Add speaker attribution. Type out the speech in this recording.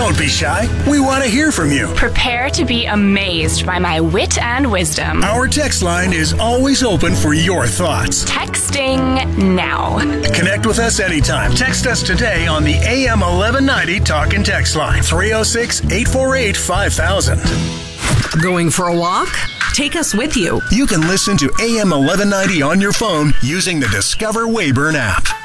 Speaker 1: Don't be shy. We want to hear from you.
Speaker 2: Prepare to be amazed by my wit and wisdom.
Speaker 1: Our text line is always open for your thoughts.
Speaker 2: Texting now.
Speaker 1: Connect with us anytime. Text us today on the AM 1190 Talk and Text line. 306-848-5000.
Speaker 3: Going for a walk? Take us with you.
Speaker 1: You can listen to AM 1190 on your phone using the Discover Weyburn app.